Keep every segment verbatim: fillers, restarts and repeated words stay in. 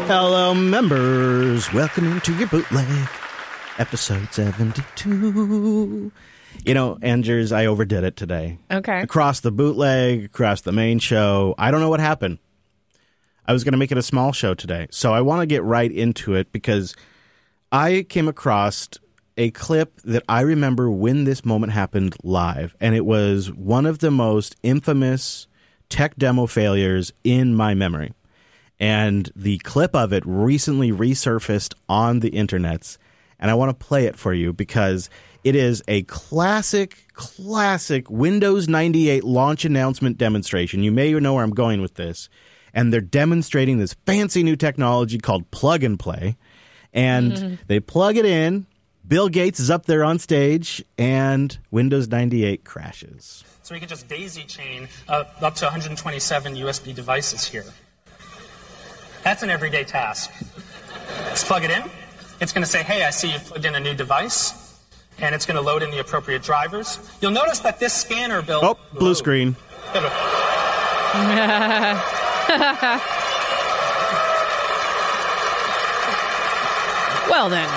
Hello, members. Welcome into your bootleg, episode seventy-two. You know, Angers, I overdid it today. Okay. Across the bootleg, across the main show. I don't know what happened. I was going to make it a small show today. So I want to get right into it because I came across a clip that I remember when this moment happened live. And it was one of the most infamous tech demo failures in my memory. And the clip of it recently resurfaced on the internets. And I want to play it for you because it is a classic, classic Windows ninety-eight launch announcement demonstration. You may know where I'm going with this. And they're demonstrating this fancy new technology called plug and play. And mm-hmm. they plug it in. Bill Gates is up there on stage, and Windows ninety-eight crashes. So we can just daisy chain uh, up to one hundred twenty-seven U S B devices here. That's an everyday task. Let's plug it in. It's going to say, hey, I see you plugged in a new device. And it's going to load in the appropriate drivers. You'll notice that this scanner, Bill... Oh, blue screen. Well, then.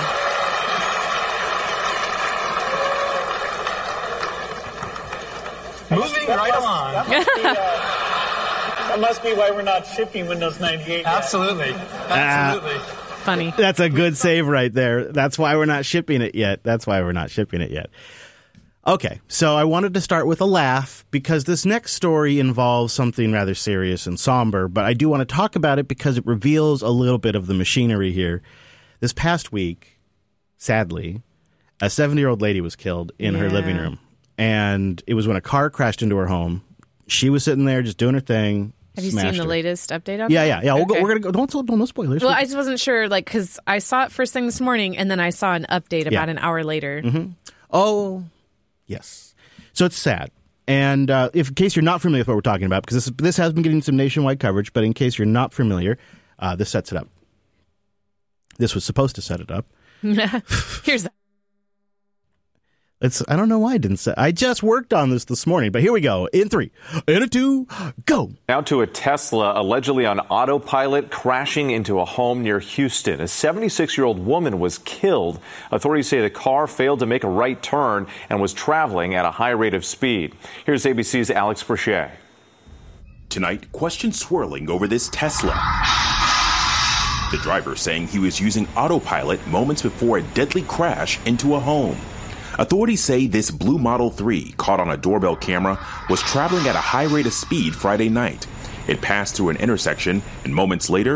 Moving right must, along. That must, be, uh, that must be why we're not shipping Windows ninety-eight yet. Absolutely. Absolutely. Uh, funny. That's a good save right there. That's why we're not shipping it yet. That's why we're not shipping it yet. Okay, so I wanted to start with a laugh because this next story involves something rather serious and somber, but I do want to talk about it because it reveals a little bit of the machinery here. This past week, sadly, a seventy-year-old lady was killed in yeah. her living room. And it was when a car crashed into her home. She was sitting there just doing her thing. Have you seen the her. latest update on yeah, that? Yeah, yeah, yeah. Okay. We'll go, we're going to go. Don't, don't, no spoilers. Well, I just wasn't sure, like, because I saw it first thing this morning, and then I saw an update about yeah. an hour later. Mm-hmm. Oh, yes. So it's sad. And uh, if, in case you're not familiar with what we're talking about, because this, this has been getting some nationwide coverage, but in case you're not familiar, uh, this sets it up. This was supposed to set it up. Here's that. It's, I don't know why I didn't say. I just worked on this this morning, but here we go. In three, in a two, go. Now to a Tesla allegedly on autopilot crashing into a home near Houston. A seventy-six-year-old woman was killed. Authorities say the car failed to make a right turn and was traveling at a high rate of speed. Here's A B C's Alex Brochet. Tonight, questions swirling over this Tesla. The driver saying he was using autopilot moments before a deadly crash into a home. Authorities say this blue Model three, caught on a doorbell camera, was traveling at a high rate of speed Friday night. It passed through an intersection, and moments later,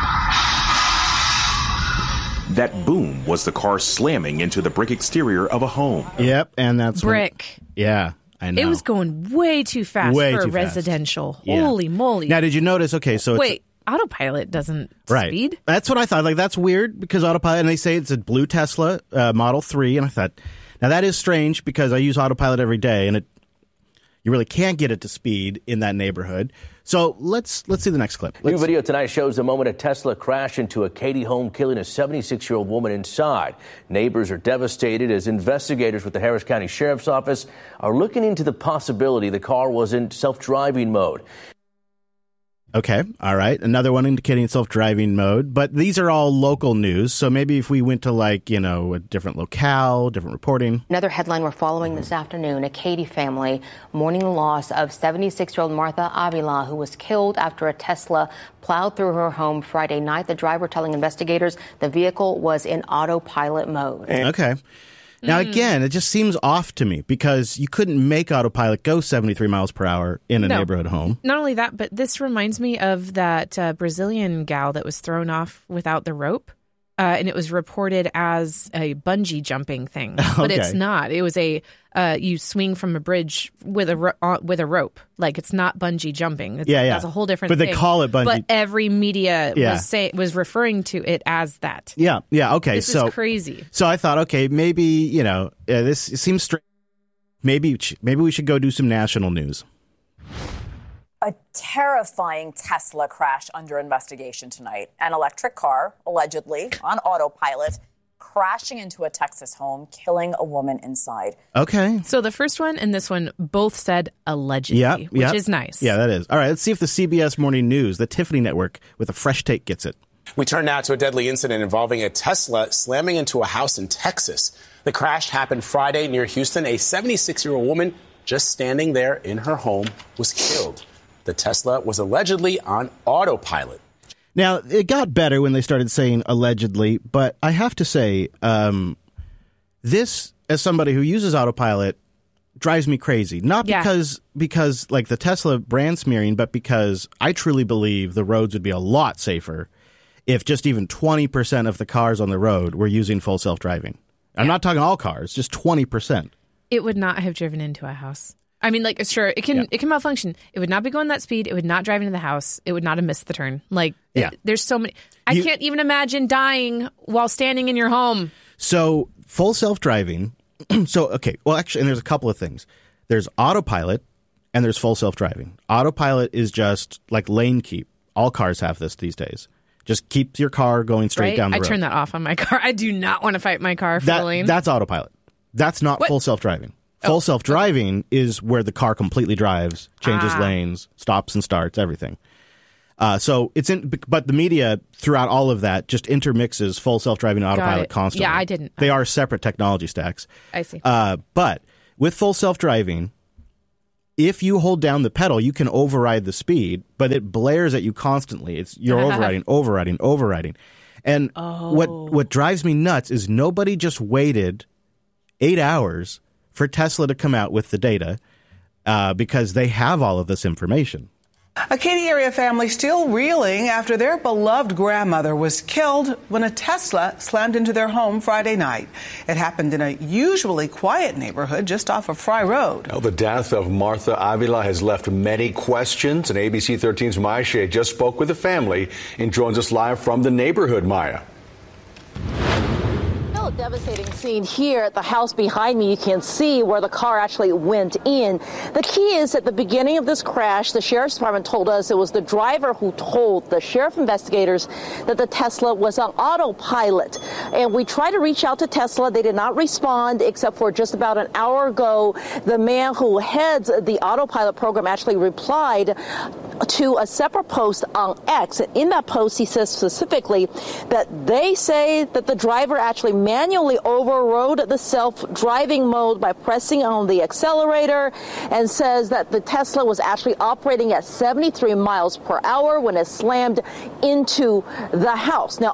that boom was the car slamming into the brick exterior of a home. Yep, and that's brick. When, yeah, I know. It was going way too fast way for too a residential. Fast. Holy yeah. moly. Now, did you notice? Okay, so Wait. It's, Autopilot doesn't right. speed? That's what I thought. Like, that's weird because autopilot, and they say it's a blue Tesla uh, Model three, and I thought, now that is strange because I use autopilot every day, and it you really can't get it to speed in that neighborhood. So let's let's see the next clip. Let's, New video tonight shows the moment a Tesla crashed into a Katy home, killing a seventy-six-year-old woman inside. Neighbors are devastated as investigators with the Harris County Sheriff's Office are looking into the possibility the car was in self-driving mode. Okay, all right. Another one indicating self-driving mode. But these are all local news. So maybe if we went to, like, you know, a different locale, different reporting. Another headline we're following this afternoon, a Katy family mourning the loss of seventy-six-year-old Martha Avila, who was killed after a Tesla plowed through her home Friday night. The driver telling investigators the vehicle was in autopilot mode. Okay. Now, again, it just seems off to me because you couldn't make autopilot go seventy-three miles per hour in a no. neighborhood home. Not only that, but this reminds me of that uh, Brazilian gal that was thrown off without the rope. Uh, and it was reported as a bungee jumping thing, but okay. it's not. It was a uh, you swing from a bridge with a ro- uh, with a rope. Like, it's not bungee jumping. It's, yeah, yeah. That's a whole different but thing. But they call it bungee. But every media yeah. was say was referring to it as that. Yeah, yeah. Okay, this so is crazy. So I thought, okay, maybe you know uh, this seems strange. Maybe maybe we should go do some national news. A terrifying Tesla crash under investigation tonight. An electric car, allegedly on autopilot, crashing into a Texas home, killing a woman inside. Okay. So the first one and this one both said allegedly, yep, which yep. is nice. Yeah, that is. All right, let's see if the C B S Morning News, the Tiffany Network, with a fresh take gets it. We turn now to a deadly incident involving a Tesla slamming into a house in Texas. The crash happened Friday near Houston. A seventy-six-year-old woman just standing there in her home was killed. The Tesla was allegedly on autopilot. Now, it got better when they started saying allegedly, but I have to say, um, this, as somebody who uses autopilot, drives me crazy. Not Yeah. because, because like the Tesla brand smearing, but because I truly believe the roads would be a lot safer if just even twenty percent of the cars on the road were using full self-driving. I'm not talking all cars, just twenty percent. It would not have driven into a house. I mean, like, sure, it can Yeah. it can malfunction. It would not be going that speed. It would not drive into the house. It would not have missed the turn. Like, Yeah. it- there's so many. I You- can't even imagine dying while standing in your home. So full self-driving. So, okay. Well, actually, and there's a couple of things. There's autopilot and there's full self-driving. Autopilot is just like lane keep. All cars have this these days. Just keep your car going straight Right? down the I road. turn that off on my car. I do not want to fight my car for That- the lane. That's autopilot. That's not What? full self-driving. Full self-driving is where the car completely drives, changes Ah. lanes, stops and starts, everything. Uh, so it's in, but the media throughout all of that just intermixes full self-driving and Got autopilot it. constantly. Yeah, I didn't. They are separate technology stacks. I see. Uh, but with full self-driving, if you hold down the pedal, you can override the speed, but it blares at you constantly. It's you're overriding, overriding, overriding. And what what drives me nuts is nobody just waited eight hours for Tesla to come out with the data uh, because they have all of this information. A Katy area family still reeling after their beloved grandmother was killed when a Tesla slammed into their home Friday night. It happened in a usually quiet neighborhood just off of Fry Road. Well, the death of Martha Avila has left many questions, and A B C thirteen's Maya Shea just spoke with the family and joins us live from the neighborhood, Maya. A devastating scene here at the house behind me. You can see where the car actually went in. The key is at the beginning of this crash, the sheriff's department told us it was the driver who told the sheriff investigators that the Tesla was on autopilot. And we tried to reach out to Tesla. They did not respond, except for just about an hour ago. The man who heads the autopilot program actually replied to a separate post on X. And in that post, he says specifically that they say that the driver actually manually overrode the self-driving mode by pressing on the accelerator, and says that the Tesla was actually operating at seventy-three miles per hour when it slammed into the house. Now,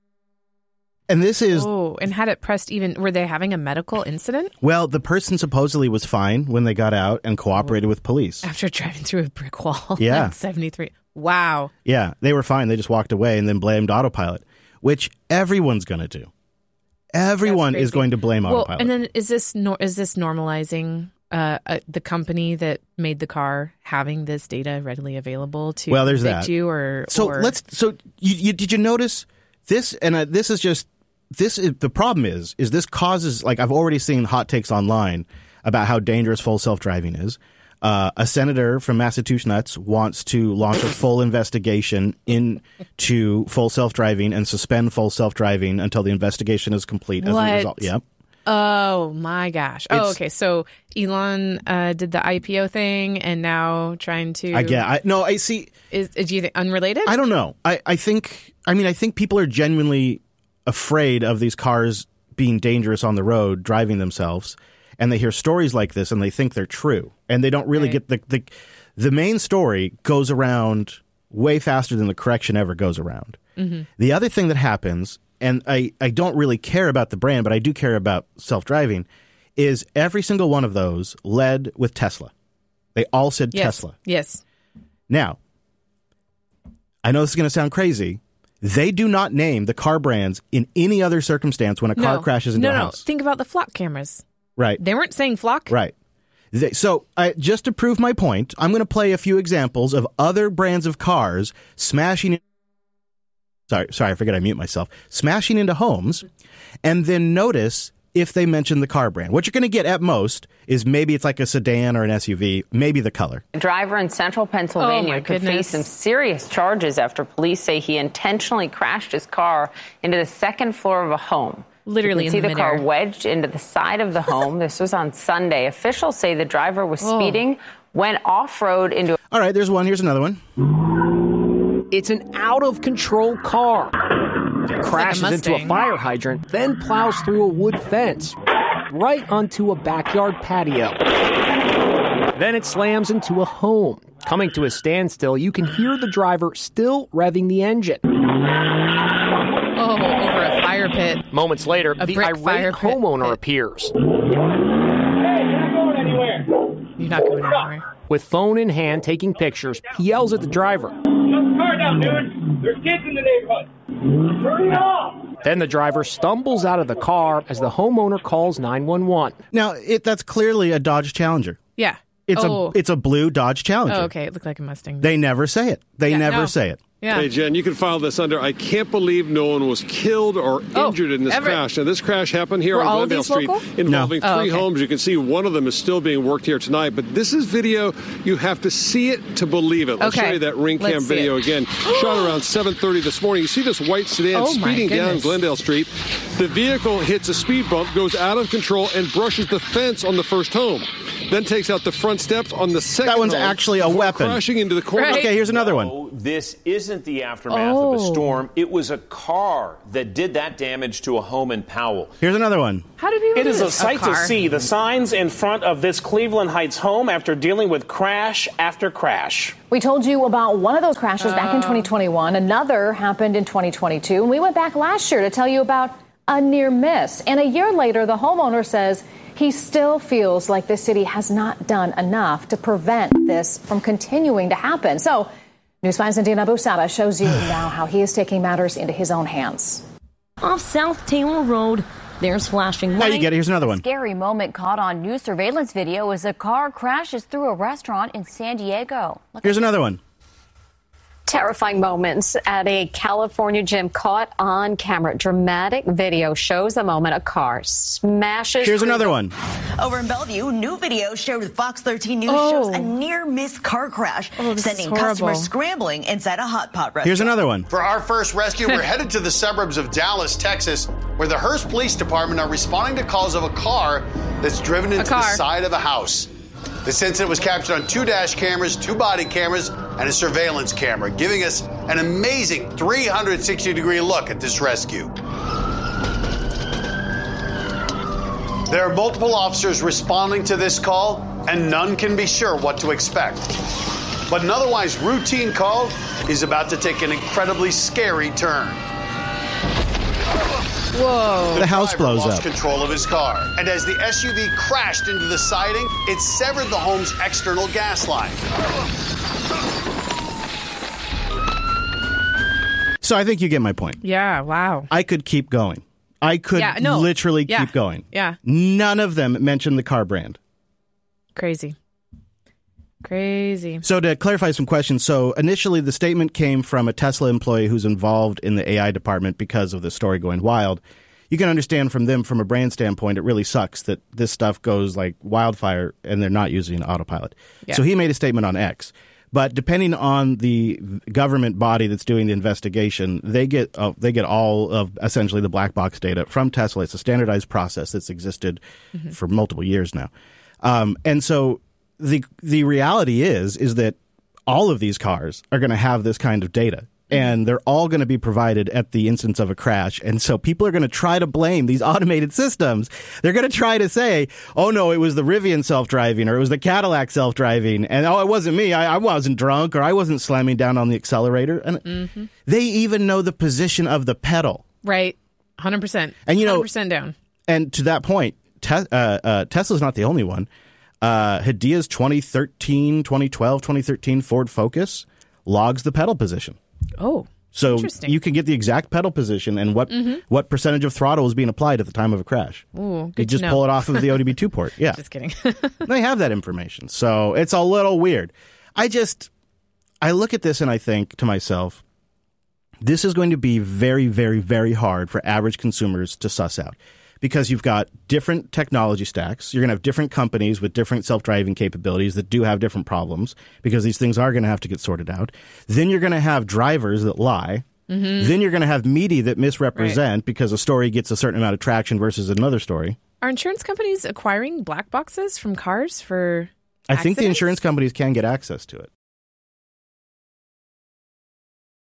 And this is, oh, and had it pressed even, were they having a medical incident? well, the person supposedly was fine when they got out and cooperated with police. After driving through a brick wall Yeah. at seventy-three. Wow. Yeah, they were fine. They just walked away and then blamed autopilot, which everyone's going to do. Everyone is going to blame Well, autopilot. and then is this nor- is this normalizing uh, uh, the company that made the car having this data readily available to well, there's convict that. you? Or so or- let's. So you, you did you notice this? And uh, this is just this. Is, the problem is is this causes, like, I've already seen hot takes online about how dangerous full self driving is. Uh, a senator from Massachusetts wants to launch a full investigation into full self-driving and suspend full self-driving until the investigation is complete. As What? a result. Yeah. Oh my gosh. Oh, It's- okay. So Elon uh, did the I P O thing, and now trying to. I get. I, no, I see. Is, is do you think unrelated? I don't know. I, I think. I mean, I think people are genuinely afraid of these cars being dangerous on the road, driving themselves, and they hear stories like this and they think they're true, and they don't really Right. get the, the the main story goes around way faster than the correction ever goes around. Mm-hmm. The other thing that happens, and I, I don't really care about the brand, but I do care about self-driving, is every single one of those led with Tesla. They all said Yes. Tesla. Yes. Now, I know this is going to sound crazy. They do not name the car brands in any other circumstance when a car No. crashes into no, a no. house. Think about the flock cameras. Right. They weren't saying flock. Right. They, so, I, just to prove my point, I'm going to play a few examples of other brands of cars smashing. Sorry, sorry, I forget I mute myself. Smashing into homes, and then notice if they mention the car brand. What you're going to get at most is maybe it's like a sedan or an S U V, maybe the color. A driver in central Pennsylvania Oh, my could goodness. face some serious charges after police say he intentionally crashed his car into the second floor of a home. Literally you can in see the the car midair. wedged into the side of the home. This was on Sunday. Officials say the driver was Oh. speeding, went off-road into. All right, there's one. Here's another one. It's an out-of-control car. It crashes like a into a Mustang. fire hydrant, then plows through a wood fence, right onto a backyard patio. Then it slams into a home. Coming to a standstill, you can hear the driver still revving the engine. Oh, over a fire pit. Moments later, A the brick fire irate pit. homeowner appears. You're not going anywhere. With phone in hand, taking pictures, he yells at the driver. Shut the car down, dude. There's kids in the neighborhood. Turn it off. Then the driver stumbles out of the car as the homeowner calls nine one one. Now, it, that's clearly a Dodge Challenger. Yeah. It's oh. a it's a blue Dodge Challenger. Oh, okay. It looked like a Mustang. They never say it. They Yeah, never no. say it. Yeah. Hey, Jen, you can file this under I can't believe no one was killed or Oh, injured in this ever- crash. Now, this crash happened here Were on all of Glendale these Street local? involving No. Oh, three okay. homes. You can see one of them is still being worked here tonight, but this is video. You have to see it to believe it. Let's Okay. show you that ring cam Let's see video it. again. Shot around seven thirty this morning. You see this white sedan Oh, my speeding down goodness. Glendale Street. The vehicle hits a speed bump, goes out of control, and brushes the fence on the first home. Then takes out the front steps on the second That one's home actually a before weapon. crashing into the corner. Right. Okay, here's another one. No, this isn't the aftermath of Oh. a storm. It was a car that did that damage to a home in Powell. Here's another one. How did people It do is a this? sight to car. see, the signs in front of this Cleveland Heights home after dealing with crash after crash. We told you about one of those crashes back in twenty twenty-one. Another happened in twenty twenty-two. And we went back last year to tell you about a near miss. And a year later, the homeowner says he still feels like the city has not done enough to prevent this from continuing to happen. So News five's Nadina Busada shows you now how he is taking matters into his own hands. Off South Taylor Road, there's flashing Now lights. you get it. Here's another one. Scary moment caught on news surveillance video as a car crashes through a restaurant in San Diego. Look Here's another one. Terrifying moments at a California gym caught on camera. Dramatic video shows the moment a car smashes. Here's through another the- one. Over in Bellevue, new video shared with Fox thirteen News Oh. shows a near-miss car crash, Oh, this is sending horrible. customers scrambling inside a hot pot restaurant. Here's another one. For our first rescue, we're headed to the suburbs of Dallas, Texas, where the Hearst Police Department are responding to calls of a car that's driven into the car. side of a house. This incident was captured on two dash cameras, two body cameras, and a surveillance camera, giving us an amazing three hundred sixty degree look at this rescue. There are multiple officers responding to this call, and none can be sure what to expect. But an otherwise routine call is about to take an incredibly scary turn. Whoa. The house driver blows lost up. control of his car, and as the S U V crashed into the siding, it severed the home's external gas line. So I think you get my point. Yeah, wow. I could keep going. I could Yeah, no. literally Yeah. keep going. Yeah. None of them mention the car brand. Crazy. Crazy. So to clarify some questions, so initially the statement came from a Tesla employee who's involved in the A I department because of the story going wild. You can understand from them, from a brand standpoint, it really sucks that this stuff goes like wildfire and they're not using autopilot. Yeah. So he made a statement on X. But depending on the government body that's doing the investigation, they get uh, they get all of essentially the black box data from Tesla. It's a standardized process that's existed Mm-hmm. for multiple years now. Um, and so the the reality is is that all of these cars are going to have this kind of data. And they're all going to be provided at the instance of a crash. And so people are going to try to blame these automated systems. They're going to try to say, oh, no, it was the Rivian self-driving or it was the Cadillac self-driving. And, oh, it wasn't me. I, I wasn't drunk or I wasn't slamming down on the accelerator. And Mm-hmm. they even know the position of the pedal. Right. one hundred percent. And, you know, one hundred percent down. And to that point, te- uh, uh, Tesla's not the only one. Uh, Hadia's twenty thirteen, twenty twelve, twenty thirteen Ford Focus logs the pedal position. Oh, So interesting. you can get the exact pedal position and what Mhm. what percentage of throttle is being applied at the time of a crash. Ooh, good You to just know. pull it off of the O D B two port. Yeah. Just kidding. They have that information. So it's a little weird. I just, I look at this and I think to myself, this is going to be very, very, very hard for average consumers to suss out. Because you've got different technology stacks. You're going to have different companies with different self-driving capabilities that do have different problems because these things are going to have to get sorted out. Then you're going to have drivers that lie. Mhm. Then you're going to have media that misrepresent because a story gets a certain amount of traction versus another story. Are insurance companies acquiring black boxes from cars for I think the accidents? insurance companies can get access to it.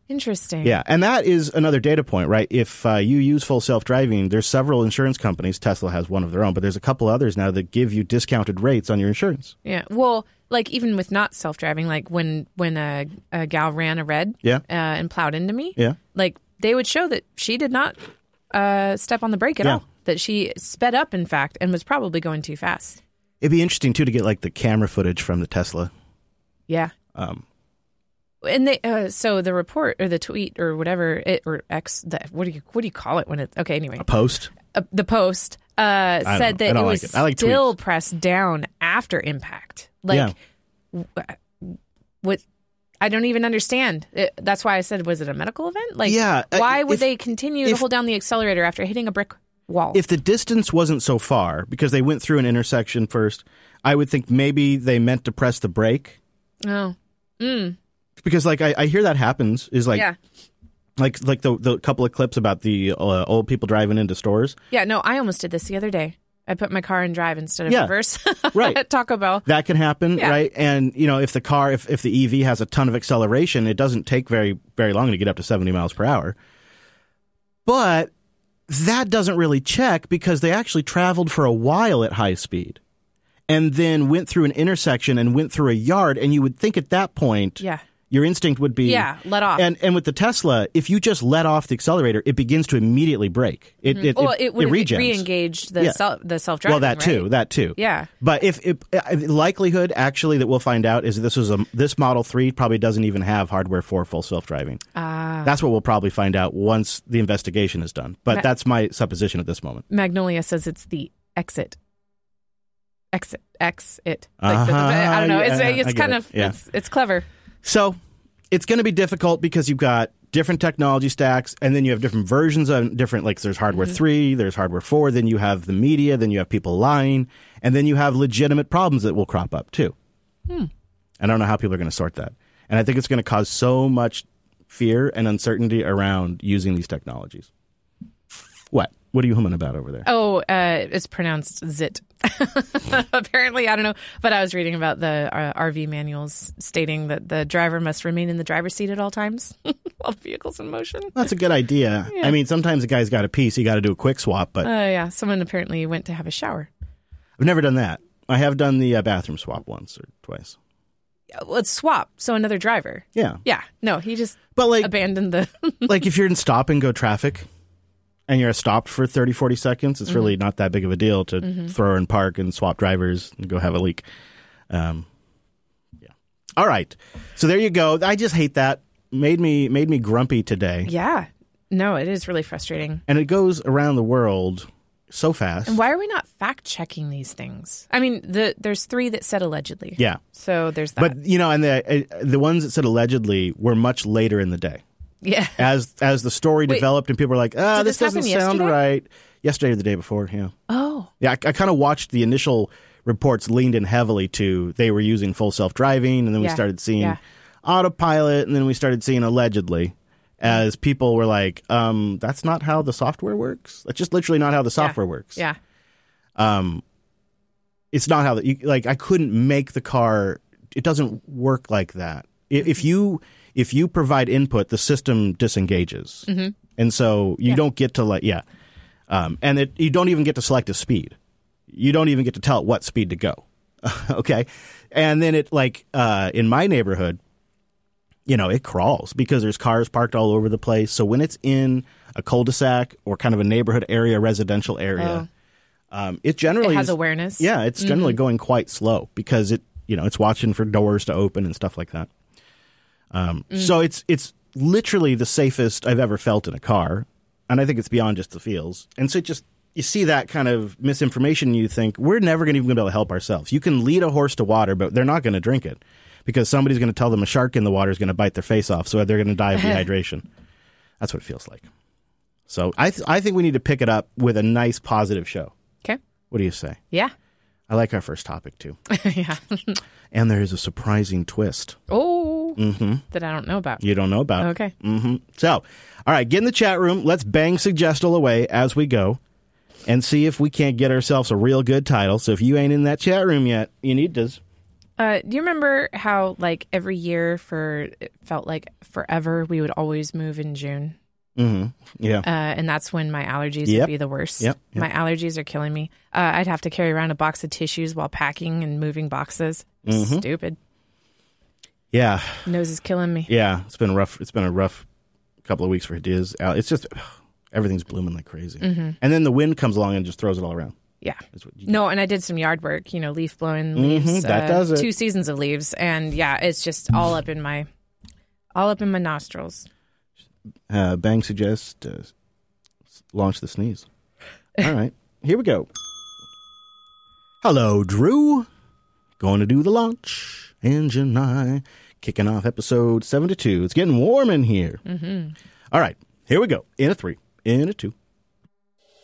Interesting. Yeah, and that is another data point, right? If uh, you use full self-driving, there's several insurance companies. Tesla has one of their own, but there's a couple others now that give you discounted rates on your insurance. Yeah. Well, like even with not self-driving, like when when a, a gal ran a red yeah. uh, and plowed into me, yeah. like they would show that she did not uh, step on the brake at yeah. all, that she sped up, in fact, and was probably going too fast. It'd be interesting, too, to get like the camera footage from the Tesla. Yeah. Um. And they, uh, so the report or the tweet or whatever, it, or X, the, what do you what do you call it when it? Okay, anyway, a post. Uh, the post uh, said that it was like it. I like still tweets. pressed down after impact. Like, yeah. w- what? I don't even understand. It, that's why I said, was it a medical event? Like, yeah. Why uh, would if, they continue if, to hold down the accelerator after hitting a brick wall? If the distance wasn't so far, because they went through an intersection first, I would think maybe they meant to press the brake. Oh. Mm. Because like I, I hear that happens is like yeah. like like the the couple of clips about the uh, old people driving into stores. Yeah, no, I almost did this the other day. I put my car in drive instead of yeah. reverse right. at Taco Bell. That can happen, yeah. right? And you know, if the car if, if the E V has a ton of acceleration, it doesn't take very very long to get up to seventy miles per hour. But that doesn't really check because they actually traveled for a while at high speed. And then went through an intersection and went through a yard, and you would think at that point yeah. your instinct would be... Yeah, let off. And and with the Tesla, if you just let off the accelerator, it begins to immediately brake. It mm-hmm. it, well, it, it would it regens. re-engage the, yeah. self, the self-driving, Well, that right? too, that too. Yeah. But if, if uh, likelihood, actually, that we'll find out is that this was a, this Model three probably doesn't even have hardware for full self-driving. Ah. That's what we'll probably find out once the investigation is done. But Ma- that's my supposition at this moment. Magnolia says it's the exit. Exit. Exit. Like uh-huh. the, the, I don't know. Yeah, it's it's kind it. of, yeah. it's, it's clever. So it's going to be difficult because you've got different technology stacks, and then you have different versions of different, like there's hardware mm-hmm. three, there's hardware four, then you have the media, then you have people lying, and then you have legitimate problems that will crop up too. Hmm. I don't know how people are going to sort that. And I think it's going to cause so much fear and uncertainty around using these technologies. What? What are you humming about over there? Oh, uh, it's pronounced zit. Apparently, I don't know. But I was reading about the uh, R V manuals stating that the driver must remain in the driver's seat at all times while the vehicle's in motion. That's a good idea. Yeah. I mean, sometimes the guy's got a pee, so you got to do a quick swap. But uh, yeah, someone apparently went to have a shower. I've never done that. I have done the uh, bathroom swap once or twice. Well, it's swap, so another driver. Yeah. Yeah. No, he just but like, abandoned the... like if you're in stop-and-go traffic and you're stopped for thirty, forty seconds, it's mm-hmm. really not that big of a deal to mm-hmm. throw in park and swap drivers and go have a leak. Um, yeah. All right. So there you go. I just hate that. Made me made me grumpy today. Yeah. No, it is really frustrating. And it goes around the world so fast. And why are we not fact-checking these things? I mean, the there's three that said allegedly. Yeah. So there's that. But, you know, and the uh, the ones that said allegedly were much later in the day. Yeah. As as the story Wait, developed and people were like, ah, this, this doesn't sound yesterday? right. Yesterday or the day before, yeah. Oh. Yeah, I, I kind of watched the initial reports leaned in heavily to they were using full self-driving, and then we yeah. started seeing yeah. autopilot, and then we started seeing allegedly, as people were like, um, that's not how the software works. That's just literally not how the software yeah. works. Yeah. Um, it's not how, the, you, like, I couldn't make the car, it doesn't work like that. If, if you if you provide input, the system disengages. Mm-hmm. And so you yeah. don't get to, like, yeah. Um, and it, you don't even get to select a speed. You don't even get to tell it what speed to go. Okay. And then it, like, uh, in my neighborhood, you know, it crawls because there's cars parked all over the place. So when it's in a cul-de-sac or kind of a neighborhood area, residential area, oh. um, it generally it has is, awareness. Yeah, it's generally mm-hmm. going quite slow because it, you know, it's watching for doors to open and stuff like that. Um, mm. So it's it's literally the safest I've ever felt in a car, and I think it's beyond just the feels. And so it just you see that kind of misinformation, and you think we're never going to even be able to help ourselves. You can lead a horse to water, but they're not going to drink it because somebody's going to tell them a shark in the water is going to bite their face off, so they're going to die of dehydration. That's what it feels like. So I th- I think we need to pick it up with a nice positive show. Okay. What do you say? Yeah. I like our first topic too. yeah. And there is a surprising twist. Oh. Mm-hmm. That I don't know about. You don't know about. Okay. Mm-hmm. So, all right, get in the chat room. Let's bang Suggestal away as we go and see if we can't get ourselves a real good title. So if you ain't in that chat room yet, you need to. Uh, do you remember how, like, every year for it felt like forever, we would always move in June? Mm-hmm. Yeah. Uh, and that's when my allergies Yep. would be the worst. Yep. Yep. My allergies are killing me. Uh, I'd have to carry around a box of tissues while packing and moving boxes. Mhm. Stupid. Yeah. Nose is killing me. Yeah. It's been rough. It's been a rough couple of weeks for Diz. Uh, It's just everything's blooming like crazy. Mhm. And then the wind comes along and just throws it all around. Yeah. No, and I did some yard work, you know, leaf blowing leaves. Mhm, that uh, does it. Two seasons of leaves. And yeah, it's just all up in my, all up in my nostrils. Uh, Bang suggests uh, s- launch the sneeze. All right. Here we go. Hello, Drew. Going to do the launch. Engine nine. Kicking off episode seventy-two. It's getting warm in here. Mm-hmm. All right. Here we go. In a three. In a two.